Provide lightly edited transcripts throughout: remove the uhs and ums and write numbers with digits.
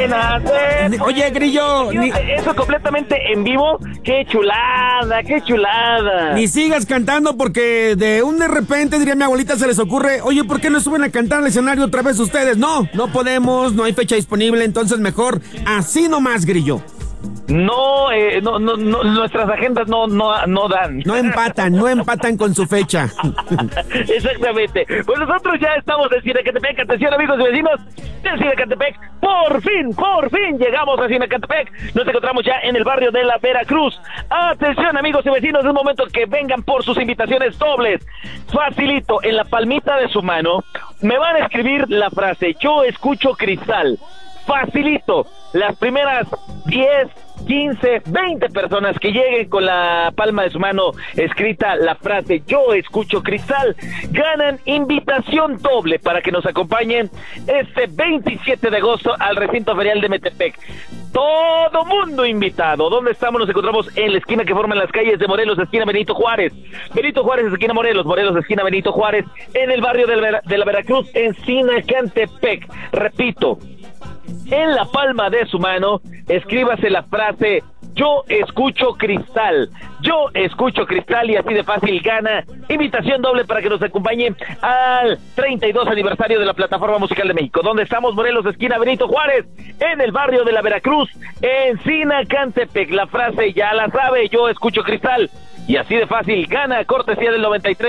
buenas. Oye, Grillo. Eso completamente en vivo. ¡Qué chulada, qué chulada! Ni sigas cantando porque de repente, diría mi abuelita, se les ocurre, oye, ¿por qué no suben a cantar al escenario otra vez ustedes? No podemos, no hay fecha disponible, entonces mejor así nomás, Grillo. No, nuestras agendas no dan. No empatan con su fecha. Exactamente. Pues nosotros ya estamos en Cinecantepec. Atención, amigos y vecinos del Cinecantepec. Por fin llegamos a Cinecantepec. Nos encontramos ya en el barrio de la Veracruz. Atención, amigos y vecinos, es un momento que vengan por sus invitaciones dobles. Facilito, en la palmita de su mano me van a escribir la frase: yo escucho Cristal. Facilito, las primeras 10, 15, 20 personas que lleguen con la palma de su mano escrita la frase yo escucho Cristal, ganan invitación doble para que nos acompañen este 27 de agosto al recinto ferial de Metepec. Todo mundo invitado. ¿Dónde estamos? Nos encontramos en la esquina que forman las calles de Morelos, esquina Benito Juárez. Benito Juárez, esquina Morelos. Morelos, esquina Benito Juárez. En el barrio de la Veracruz, en Cinecantepec. Repito, en la palma de su mano, escríbase la frase yo escucho Cristal. Yo escucho Cristal y así de fácil gana invitación doble para que nos acompañen al 32 aniversario de la Plataforma Musical de México. ¿Dónde estamos? Morelos, esquina Benito Juárez, en el barrio de la Veracruz, en Cinecantepec. La frase ya la sabe, yo escucho Cristal. Y así de fácil gana, cortesía del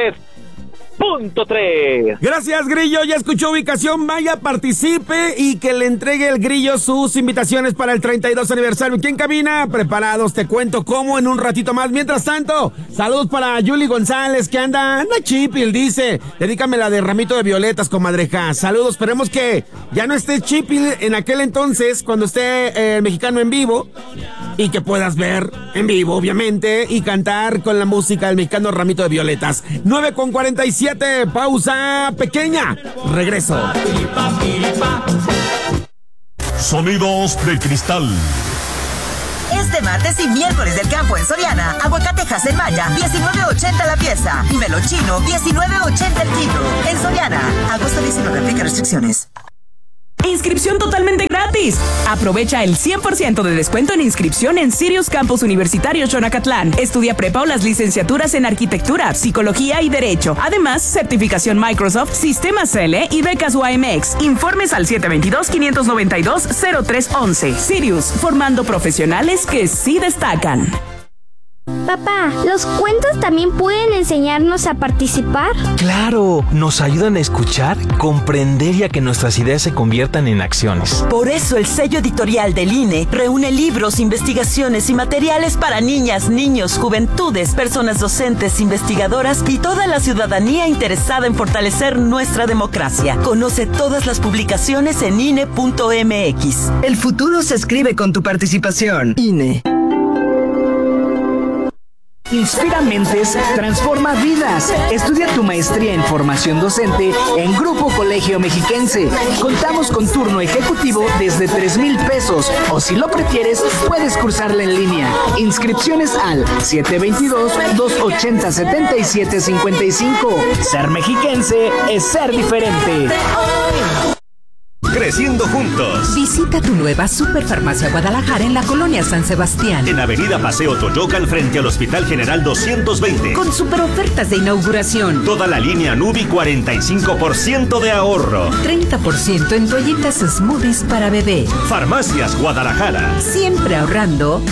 93.3. Gracias, Grillo, ya escuchó ubicación, vaya, participe y que le entregue el Grillo sus invitaciones para el 32 aniversario. ¿Quién camina? Preparados, te cuento cómo en un ratito más. Mientras tanto, saludos para Yuli González, que anda chipil, dice, dedícame la de ramito de violetas, comadreja. Saludos, esperemos que ya no esté chipil en aquel entonces, cuando esté el mexicano en vivo, y que puedas ver en vivo, obviamente, y cantar con la música del mexicano ramito de violetas. 9:47. Pausa pequeña. Regreso. Sonidos de Cristal. Este martes y miércoles del campo en Soriana, aguacatejas en Maya, 19.80 la pieza. Y melochino, 19.80 el kilo. En Soriana, agosto 19, aplica restricciones. Inscripción totalmente gratis. Aprovecha el 100% de descuento en inscripción en Sirius Campus Universitario Xonacatlán. Estudia prepa o las licenciaturas en Arquitectura, Psicología y Derecho. Además, certificación Microsoft, Sistemas L y becas UAMX. Informes al 722-592-0311. Sirius, formando profesionales que sí destacan. Papá, ¿los cuentos también pueden enseñarnos a participar? ¡Claro! Nos ayudan a escuchar, comprender y a que nuestras ideas se conviertan en acciones. Por eso el sello editorial del INE reúne libros, investigaciones y materiales para niñas, niños, juventudes, personas docentes, investigadoras y toda la ciudadanía interesada en fortalecer nuestra democracia. Conoce todas las publicaciones en INE.mx. El futuro se escribe con tu participación. INE. Inspira mentes, transforma vidas. Estudia tu maestría en formación docente en Grupo Colegio Mexiquense. Contamos con turno ejecutivo desde 3,000 pesos o si lo prefieres, puedes cursarla en línea. Inscripciones al 722-280-7755. Ser mexiquense es ser diferente. Creciendo juntos. Visita tu nueva Superfarmacia Guadalajara en la colonia San Sebastián. En Avenida Paseo Toyocan frente al Hospital General 220. Con super ofertas de inauguración. Toda la línea Nubi 45% de ahorro. 30% en toallitas smoothies para bebé. Farmacias Guadalajara. Siempre ahorrando,